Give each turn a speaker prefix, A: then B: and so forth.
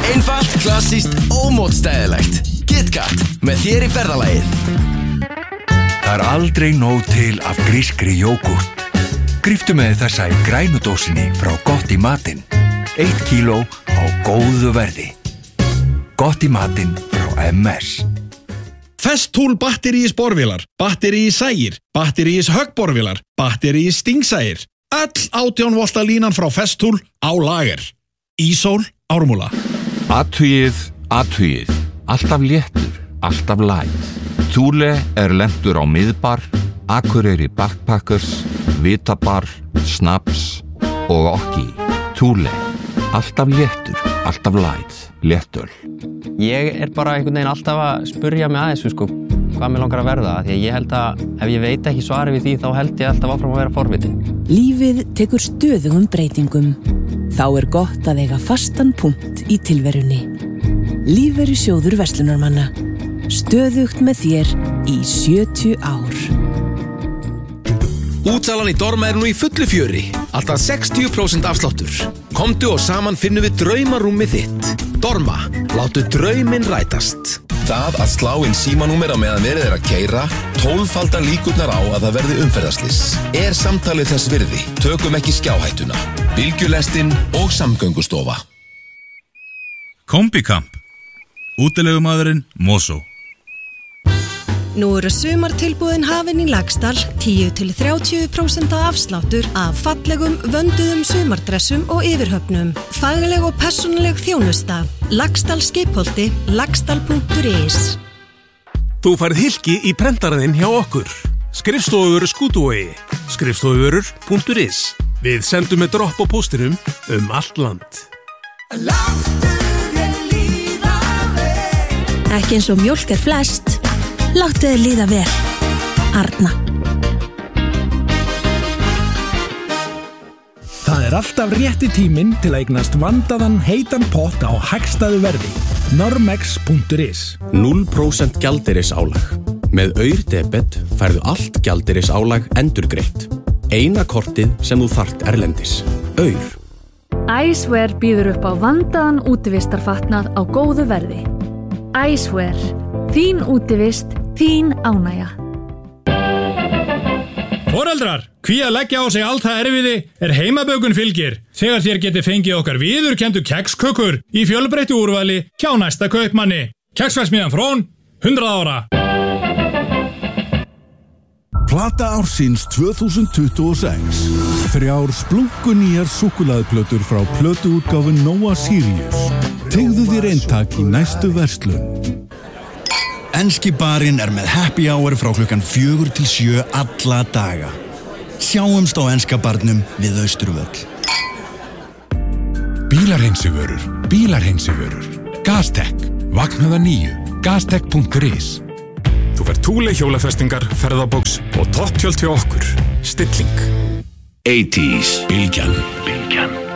A: Einfalt, klassískt, ómótstæðilegt. KitKat, með þér í ferðalagið.
B: Það aldrei nóg til af grískri jógúrt. Gríptu með þessa í grænudósinni frá Gott í matinn. 1 kíló á góðu verði. Gott í matinn frá MS.
C: Festool batteríis borvélar, batteríis sægir, batteríis höggborvélar, batteríis stingsægir. Öll 18 volta línan frá Festool á lager. Ísól, Ármúla.
D: Athugið. Alltaf léttur, alltaf light. Thule lentur á miðbar, Akureyri Backpackers, Vitabar, Snaps og Okki. Thule. Alltaf léttur, alltaf light. Léttöl.
E: Ég bara einhvern veginn alltaf að spurja mig að þessu hvað mér langar að verða, því að ég held að ef ég veit ekki svarið við því þá held ég alltaf áfram að vera forvitin.
F: Lífið tekur stöðugum breytingum. Þá gott að eiga fastan punkt í tilverunni. Lífeyrissjóður verslunarmanna. Stöðugt með þér í 70 ár.
A: Útsalan í Dorma nú í fullu fjöri. Alltaf 60% afsláttur. Komdu og saman finnum við draumarúmið þitt. Dorma, láttu drauminn rætast. Það að slá inn símanúmer á meðan verið að keyra, 12-falda líkurnar á að það verði umferðarslys. Samtalið þess virði. Tökum ekki skjáhættuna. Bylgjulestin og Samgöngustofa.
G: Kombikamp. Útilegumaðurinn Mosó.
H: Nú sumartilboðin hafin í Laxdal, 10-30% afsláttur af fallegum, vönduðum sumardressum og yfirhöfnum. Fagleg og persónuleg þjónusta. Laxdal Skipholti, laxdal.is.
I: Þú færð hylki í prentaraðinn hjá okkur. Skrifstofuvörur Skútuvogi. Skrifstofuvörur.is. Við sendum með dropp á póstinum allt land.
F: Ekki eins og mjólk flest. Láttu þér líða vel. Arna.
J: Það alltaf rétti tíminn til að eignast vandaðan heitan pott á hagstæðu verði. Normex.is.
K: 0% gjaldeyrisálag. Með Aur-debet færðu allt gjaldeyrisálag endurgreitt. Eina kortið sem þú þarft erlendis. Aur.
L: Icewear býður upp á vandaðan útivistarfatnað á góðu verði. Icewear. Þín útivist, þín ánægja.
C: Foreldrar, hví að leggja á sig allt það erfiði heimabökun fylgir. Þegar þér geti fengið okkar viðurkenndu kekskökur í fjölbreyttu úrvali hjá næsta kaupmanni. Keksverksmiðjan Frón, 100 ára.
M: Plata ársins 2026. 3 splunkunýjar súkkulaðiplötur frá plötuútgáfu Nóa Sirius. Tegðu þér eintak í næstu verslun. Enski barinn með happy hour frá klukkan 4 til 7 alla daga. Sjáumst á enska barnum við Austurvöll.
N: Bílarhreinsivörur. Gaztec. Vaknaða 9. Gaztec.is.
I: Þú færð Thule hjólafestingar, ferðabóks og topptjöld hjá okkur. Stilling.
A: 80s. Bylgjan.